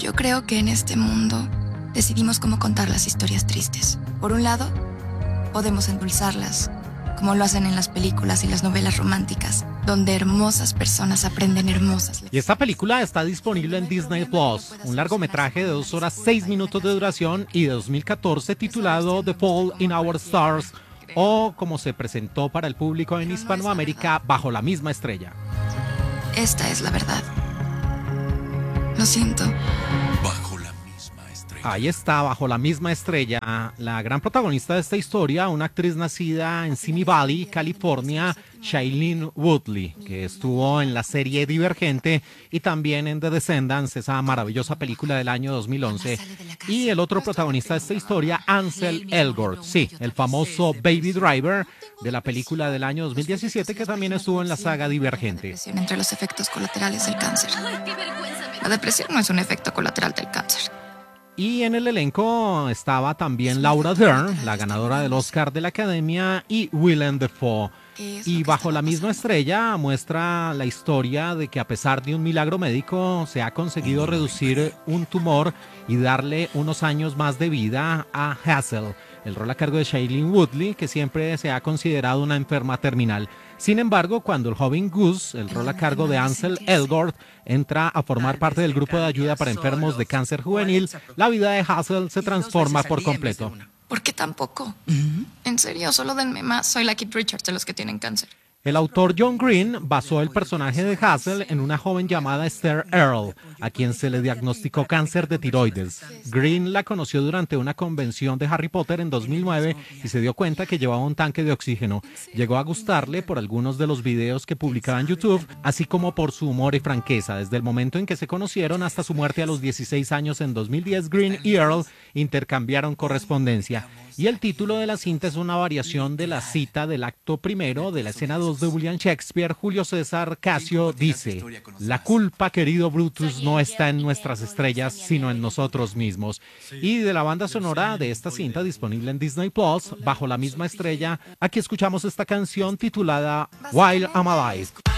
Yo creo que en este mundo decidimos cómo contar las historias tristes. Por un lado, podemos endulzarlas, como lo hacen en las películas y las novelas románticas, donde hermosas personas aprenden hermosas lecciones. Y esta película está disponible en Disney Plus, un largometraje de 2 horas 6 minutos de duración y de 2014 titulado The Fault in Our Stars, o como se presentó para el público en Hispanoamérica, Bajo la misma estrella. Esta es la verdad. Lo siento. Bajo la misma estrella. Ahí está, Bajo la misma estrella, la gran protagonista de esta historia, una actriz nacida en Simi Valley, California, Shailene Woodley, que estuvo en la serie Divergente y también en The Descendants, esa maravillosa película del año 2011. Y el otro protagonista de esta historia, Ansel Elgort, sí, el famoso Baby Driver de la película del año 2017, que también estuvo en la saga Divergente. Entre los efectos colaterales del cáncer. La depresión no es un efecto colateral del cáncer. Y en el elenco estaba también Laura Dern, la ganadora del Oscar de la Academia, y Willem Dafoe. Y Bajo la misma estrella muestra la historia de que a pesar de un milagro médico se ha conseguido reducir un tumor y darle unos años más de vida a Hazel, el rol a cargo de Shailene Woodley, que siempre se ha considerado una enferma terminal. Sin embargo, cuando el joven Gus, el rol a cargo de Ansel Elgort, entra a formar parte del grupo de ayuda para enfermos de cáncer juvenil, la vida de Hazel se transforma por completo. ¿Por qué tan poco? En serio, solo denme más. Soy la Kit Richards de los que tienen cáncer. El autor John Green basó el personaje de Hazel en una joven llamada Esther Earle, a quien se le diagnosticó cáncer de tiroides. Green la conoció durante una convención de Harry Potter en 2009 y se dio cuenta que llevaba un tanque de oxígeno. Llegó a gustarle por algunos de los videos que publicaba en YouTube, así como por su humor y franqueza. Desde el momento en que se conocieron hasta su muerte a los 16 años en 2010, Green y Earle intercambiaron correspondencia. Y el título de la cinta es una variación de la cita del acto primero de la escena 2 de William Shakespeare. Julio César Casio dice: la culpa, querido Brutus, no está en nuestras estrellas, sino en nosotros mismos. Y de la banda sonora de esta cinta, disponible en Disney Plus, Bajo la misma estrella, aquí escuchamos esta canción titulada While I'm Alive.